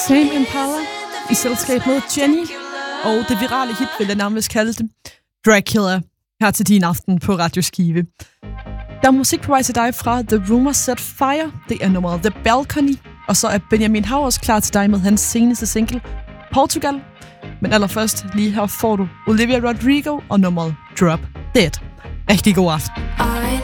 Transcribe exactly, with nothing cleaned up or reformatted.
Tame Impala i selskab med Jenny og det virale hit, vil jeg nærmest kalde det, Dracula, her til din aften på Radio Skive. Der er musik på vej til dig fra The Rumor Set Fire, det er nummeret The Balcony, og så er Benjamin Hav klar til dig med hans seneste single, Portugal. Men allerførst lige her får du Olivia Rodrigo og nummeret Drop Dead. Rigtig god aften.